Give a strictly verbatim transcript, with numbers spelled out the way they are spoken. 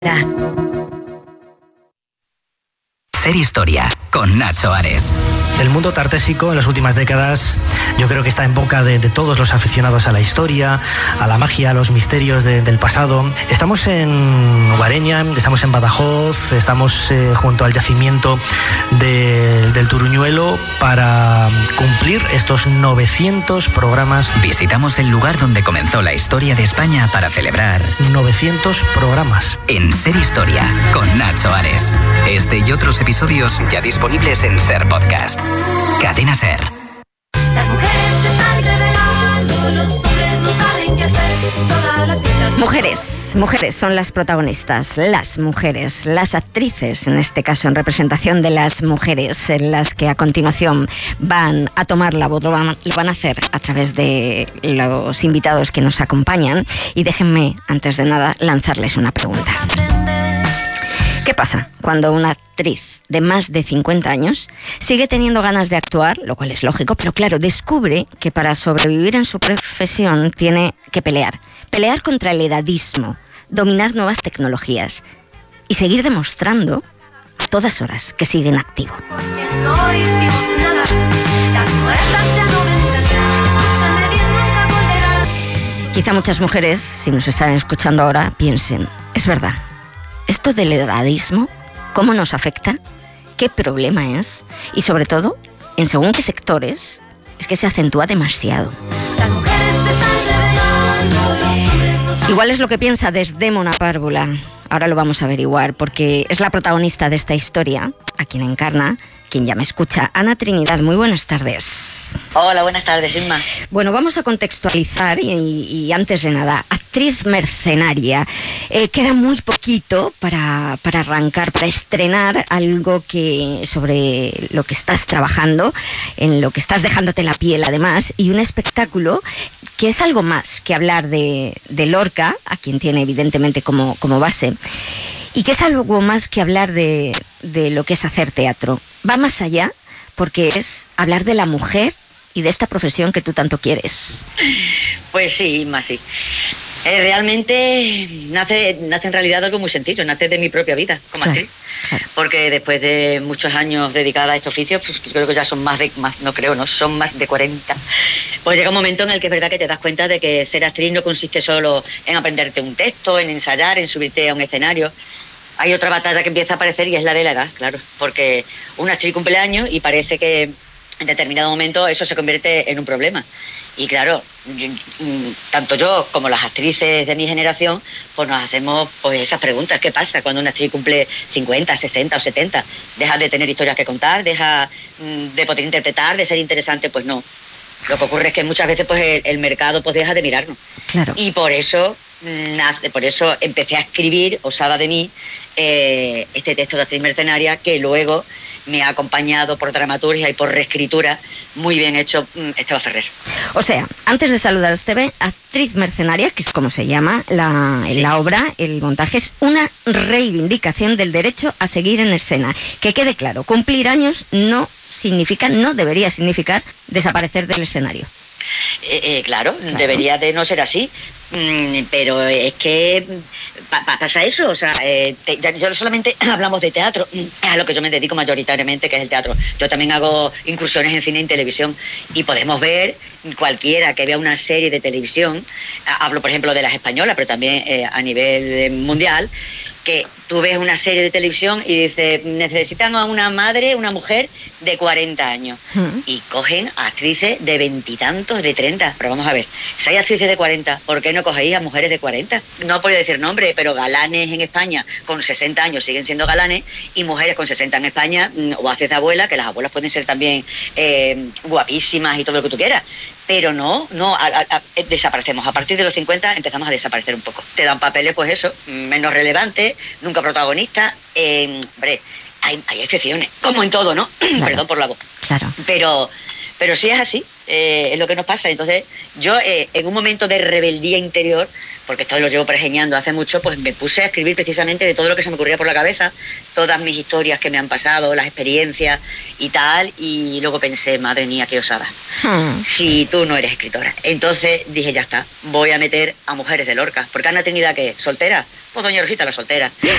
Ser Historia, con Nacho Ares. El mundo tartésico en las últimas décadas yo creo que está en boca de, de todos los aficionados a la historia, a la magia, a los misterios de, del pasado. Estamos en Guareña, estamos en Badajoz, estamos eh, junto al yacimiento de, del Turuñuelo para cumplir estos novecientos programas. Visitamos el lugar donde comenzó la historia de España para celebrar novecientos programas. En Ser Historia, con Nacho Ares. Este y otros episodios ya disponibles en Ser Podcast. Cadena Ser. Las mujeres se están revelando, los hombres no saben qué hacer. Todas las fichas. Mujeres, mujeres son las protagonistas, las mujeres, las actrices, en este caso en representación de las mujeres, en las que a continuación van a tomar la voz, lo van, lo van a hacer a través de los invitados que nos acompañan. Y déjenme, antes de nada, lanzarles una pregunta. ¿Qué pasa cuando una actriz de más de cincuenta años sigue teniendo ganas de actuar, lo cual es lógico, pero claro, descubre que para sobrevivir en su profesión tiene que pelear? Pelear contra el edadismo, dominar nuevas tecnologías y seguir demostrando a todas horas que sigue en activo. Porque no hicimos nada. Las muertas ya no vendrán. Escúchame bien, nunca volverán. Quizá muchas mujeres, si nos están escuchando ahora, piensen, es verdad, esto del edadismo, ¿cómo nos afecta? ¿Qué problema es? Y sobre todo, en según qué sectores, es que se acentúa demasiado. Las mujeres se están revelando, los hombres no saben. Igual es lo que piensa Desdémona Párvula. Ahora lo vamos a averiguar, porque es la protagonista de esta historia, a quien encarna, quien ya me escucha, Ana Trinidad. Muy buenas tardes. Hola, buenas tardes, Inma. Bueno, vamos a contextualizar y, y antes de nada, actriz mercenaria. Eh, queda muy poquito para, para arrancar, para estrenar algo que sobre lo que estás trabajando, en lo que estás dejándote la piel además, y un espectáculo que es algo más que hablar de, de Lorca, a quien tiene evidentemente como, como base, y que es algo más que hablar de, de lo que es hacer teatro. Va más allá, porque es hablar de la mujer y de esta profesión que tú tanto quieres. Pues sí, Inma, sí. Eh, realmente nace, nace en realidad algo muy sencillo, nace de mi propia vida como Claro, actriz. claro. Porque después de muchos años dedicada a este oficio, pues creo que ya son más de, más, no creo, no, son más de cuarenta. Pues llega un momento en el que es verdad que te das cuenta de que ser actriz no consiste solo en aprenderte un texto, en ensayar, en subirte a un escenario. Hay otra batalla que empieza a aparecer y es la de la edad, claro. Porque una actriz cumple años y parece que en determinado momento eso se convierte en un problema. Y claro, tanto yo como las actrices de mi generación, pues nos hacemos pues esas preguntas. ¿Qué pasa cuando una actriz cumple cincuenta, sesenta o setenta? ¿Deja de tener historias que contar? ¿Deja de poder interpretar? ¿De ser interesante? Pues no. Lo que ocurre es que muchas veces pues el, el mercado pues deja de mirarnos. Claro. Y por eso nace, por eso empecé a escribir, osada de mí, eh, este texto de actriz mercenaria, que luego me ha acompañado por dramaturgia y por reescritura, muy bien hecho, Esteba Ferrer. O sea, antes de saludar a Estebe, actriz mercenaria, que es como se llama la, la obra, el montaje, es una reivindicación del derecho a seguir en escena. Que quede claro, cumplir años no significa, no debería significar desaparecer del escenario. Eh, eh, claro, Claro. debería de no ser así, mm, pero es que pa- pa- pasa eso, o sea, eh, te- ya, ya no solamente hablamos de teatro, a lo que yo me dedico mayoritariamente, que es el teatro. Yo también hago incursiones en cine y televisión, y podemos ver, cualquiera que vea una serie de televisión, a- hablo por ejemplo de las españolas, pero también eh, a nivel eh, mundial, que tú ves una serie de televisión y dices, necesitan a una madre, una mujer de cuarenta años. Hmm. Y cogen a actrices de veintitantos, de treinta. Pero vamos a ver, si hay actrices de cuarenta, ¿por qué no cogéis a mujeres de cuarenta? No podía decir nombre, pero galanes en España con sesenta años siguen siendo galanes, y mujeres con sesenta en España, o haces de abuela, que las abuelas pueden ser también eh, guapísimas y todo lo que tú quieras. Pero no, no, a, a, a, desaparecemos. A partir de los cincuenta empezamos a desaparecer un poco. Te dan papeles, pues eso, menos relevantes, nunca protagonistas. Eh, hombre, hay, hay excepciones, como en todo, ¿no? Claro. Perdón por la voz. Claro. Pero, pero sí es así, eh, es lo que nos pasa. Entonces, yo eh, en un momento de rebeldía interior, porque esto lo llevo pergeñando hace mucho, pues me puse a escribir precisamente de todo lo que se me ocurría por la cabeza, todas mis historias que me han pasado, las experiencias y tal, y luego pensé, madre mía, qué osada, Hmm. si tú no eres escritora. Entonces dije, ya está, voy a meter a mujeres de Lorca, porque Ana Trinidad, ¿qué? ¿Soltera? Pues doña Rosita la soltera.